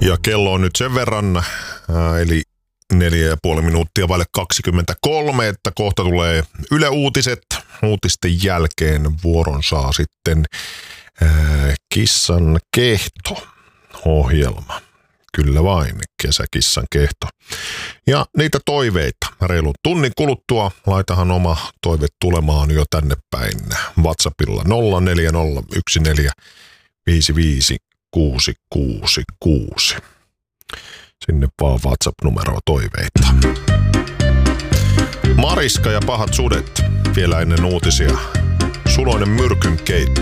Ja kello on nyt sen verran, eli 4,5 minuuttia vaille 23, että kohta tulee Yle Uutiset. Uutisten jälkeen vuoron saa sitten Kissan kehto-ohjelma. Kyllä vain, kesäkissan kehto. Ja niitä toiveita reilun tunnin kuluttua. Laitahan oma toive tulemaan jo tänne päin WhatsAppilla 0401455666. Sinne vaan WhatsApp-numeroa toiveita. Mariska ja pahat sudet vielä ennen uutisia. Suloinen myrkynkeitto.